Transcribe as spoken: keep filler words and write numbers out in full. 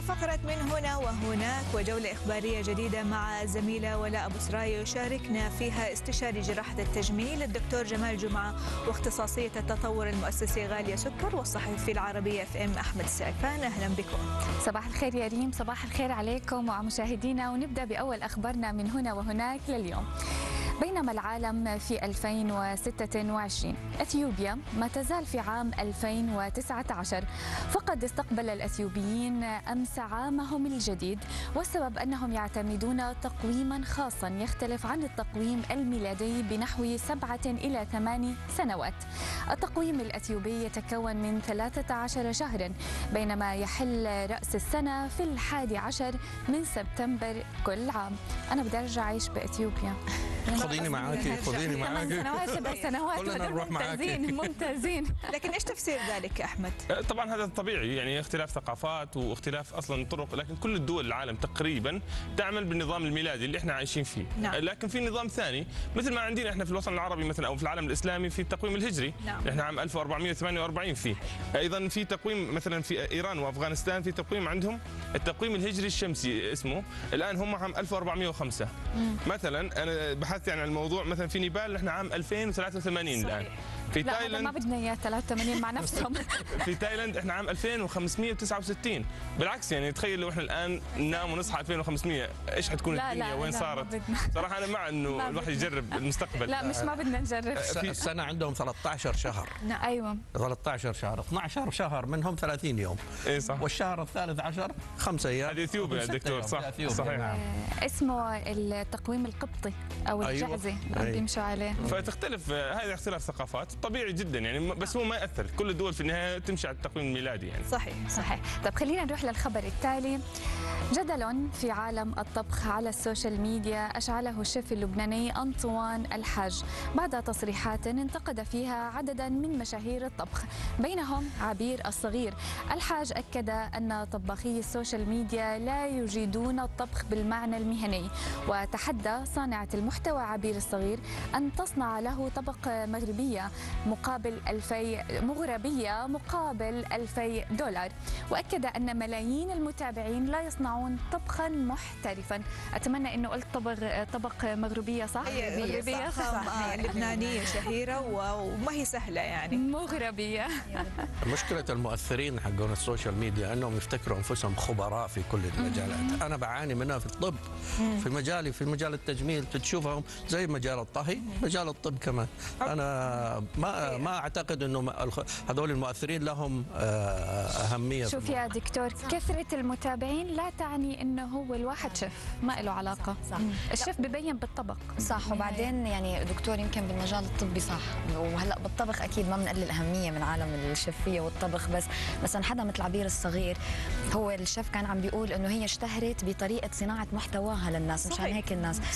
فقرة من هنا وهناك وجولة إخبارية جديدة مع الزميلة ولاء أبو سرايا يشاركنا فيها استشاري جراحة التجميل الدكتور جمال جمعة واختصاصية التطور المؤسسة غالية سكر والصحفي العربية اف ام أحمد السعفان. أهلا بكم. صباح الخير يا ريم، صباح الخير عليكم وعلى مشاهدينا، ونبدأ بأول أخبارنا من هنا وهناك لليوم. بينما العالم في ألفين وستة وعشرين، أثيوبيا ما تزال في عام ألفين وتسعة عشر، فقد استقبل الأثيوبيين أمس عامهم الجديد، والسبب أنهم يعتمدون تقويما خاصا يختلف عن التقويم الميلادي بنحو سبعة إلى ثمان سنوات. التقويم الأثيوبي يتكون من ثلاثة عشر شهرا، بينما يحل رأس السنة في الحادي عشر من سبتمبر كل عام. أنا بدي أرجع أعيش بأثيوبيا. خذيني معاكي خذيني معاكي سنوات سبع سنوات كلنا نروح ممتازين ممتازين. لكن ايش تفسير ذلك يا احمد؟ طبعا هذا طبيعي، يعني اختلاف ثقافات واختلاف اصلا طرق، لكن كل الدول العالم تقريبا تعمل بالنظام الميلادي اللي احنا عايشين فيه. نعم. لكن في نظام ثاني مثل ما عندنا احنا في الوطن العربي مثلا او في العالم الاسلامي في التقويم الهجري. نعم. احنا عام ألف وأربعمئة وثمانية وأربعين فيه. ايضا في تقويم مثلا في ايران وافغانستان في تقويم عندهم التقويم الهجري الشمسي اسمه، الان هم عام ألف وأربعمئة وخمسة. مم. مثلا انا بحثت يعني عن الموضوع، مثلا في نيبال احنا عام ألفين وثلاثة وثمانين الان. في لا تايلاند ما بدنا اياه ثلاثة وثمانين مع نفسهم. في تايلاند احنا عام ألفين وخمسمئة وتسعة وستين. بالعكس يعني تخيل لو احنا الان ننام ونصحى ألفين وخمسمئة، ايش حتكون لا الدنيا؟ لا وين لا صارت؟ صراحه انا مع انه الواحد يجرب المستقبل. لا مش ما بدنا نجرب. السنة عندهم ثلاثة عشر شهر. نعم ايوه ثلاثة عشر شهر، اثني عشر شهر منهم ثلاثين يوم. اي صح. والشهر الثالث عشر خمسة ايام. هذه اثيوبيا دكتور، صح صحيح. نعم. اسمه التقويم القبطي او الجعزي اللي أيوة. بيمشوا عليه. فتختلف، هذا اختلاف ثقافات طبيعي جدا يعني، بس هو ما ياثر، كل الدول في النهايه تمشي على التقويم الميلادي يعني. صحيح صحيح. طيب خلينا نروح للخبر التالي. جدل في عالم الطبخ على السوشيال ميديا أشعله الشيف اللبناني أنطوان الحاج بعد تصريحات انتقد فيها عددا من مشاهير الطبخ، بينهم عبير الصغير. الحاج أكد أن طباخي السوشيال ميديا لا يجيدون الطبخ بالمعنى المهني، وتحدى صانعة المحتوى عبير الصغير أن تصنع له طبق مغربية مقابل ألفي مغربية مقابل ألفي دولار، وأكد أن ملايين المتابعين لا يصنعون طبخا محترفا. أتمنى أنه قلت طبق طبق مغربية صح؟ هي مغربية صح, صح. صح. لبنانية شهيرة وما هي سهلة يعني. مغربية. مشكلة المؤثرين حقون السوشيال ميديا أنهم يفتكروا أنفسهم خبراء في كل المجالات. أنا بعاني منها في الطب، في مجالي في مجال التجميل تشوفهم زي مجال الطهي، مجال الطب كمان. أنا ما ما أعتقد أنه هذول المؤثرين لهم أهمية. شوف يا دكتور، كثرة المتابعين لا تعني انه هو الواحد شيف، ما له علاقه. صح. الشيف ببين بالطبق. صح. وبعدين يعني دكتور يمكن بالمجال الطبي صح، وهلا بالطبخ اكيد ما بنقلل اهميه من عالم الشفيه والطبخ، بس مثلا حدا مثل عبير الصغير هو الشيف كان عم بيقول انه هي اشتهرت بطريقه صناعه محتواها للناس، مشان هيك الناس